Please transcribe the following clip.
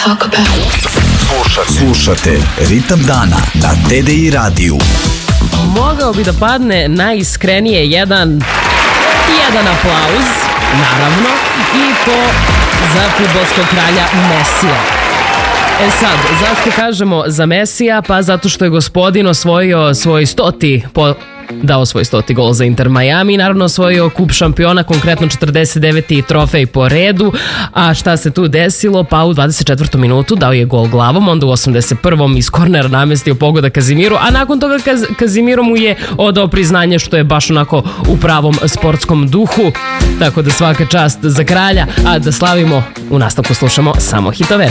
Slušate Ritam dana na TDI radiju. Mogao bi da padne najiskrenije jedan aplauz, naravno, i to za fudbalskog kralja Mesija. Sad, zašto kažemo za Mesija? Pa zato što je gospodin osvojio dao svoj 100. gol za Inter Miami, naravno osvojio kup šampiona, konkretno 49. trofej po redu. A šta se tu desilo? Pa u 24. minutu dao je gol glavom, onda u 81. iz kornera namestio pogoda Kazimiru, a nakon toga Kazimiro mu je odao priznanje što je baš onako u pravom sportskom duhu. Tako da svaka čast za kralja, a da slavimo, u nastavku slušamo samo hitove.